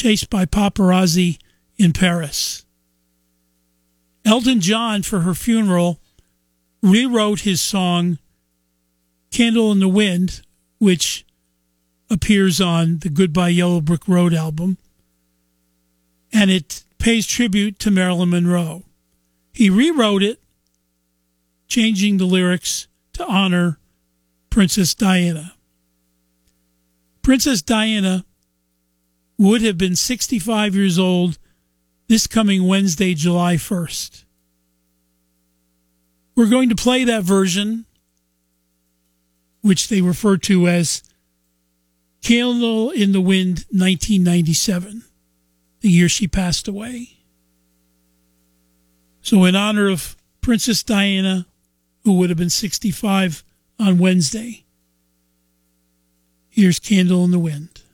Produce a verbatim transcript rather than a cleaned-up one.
chased by paparazzi in Paris. Elton John, for her funeral, rewrote his song Candle in the Wind, which appears on the Goodbye Yellow Brick Road album, and it pays tribute to Marilyn Monroe. He rewrote it, changing the lyrics to honor Princess Diana. Princess Diana would have been sixty-five years old this coming Wednesday, July first. We're going to play that version, which they refer to as Candle in the Wind nineteen ninety-seven, the year she passed away. So in honor of Princess Diana, who would have been sixty-five on Wednesday, here's Candle in the Wind.